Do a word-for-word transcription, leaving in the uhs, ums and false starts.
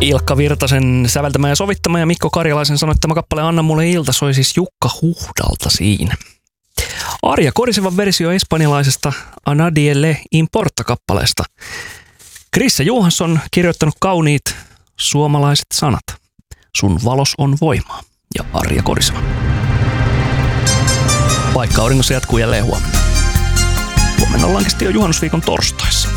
Ilkka Virtasen säveltämä ja sovittama ja Mikko Karjalaisen sanoittama kappale Anna mulle ilta soi siis Jukka Huhdalta siinä. Arja Korisevan versio espanjalaisesta A Nadie Le Importa-kappaleesta. Krisse Johansson kirjoittanut kauniit suomalaiset sanat. Sun valos on voimaa. Ja Arja Koriseva. Paikka auringossa jatkuu jälleen huomenna. Huomenna ollaankin sitten jo juhannusviikon torstaissa.